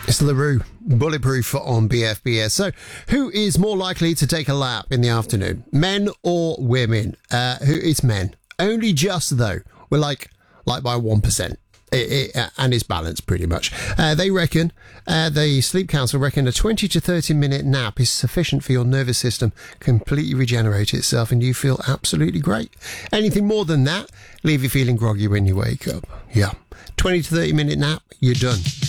It's LaRue, Bulletproof on BFBS. So, who is more likely to take a lap in the afternoon? Men or women? It's men. Only just, though. We're like by 1%. And it's balanced pretty much. They reckon, the Sleep Council reckon a 20 to 30 minute nap is sufficient for your nervous system completely regenerate itself and you feel absolutely great. Anything more than that, leave you feeling groggy when you wake up. Yeah. 20 to 30 minute nap, you're done.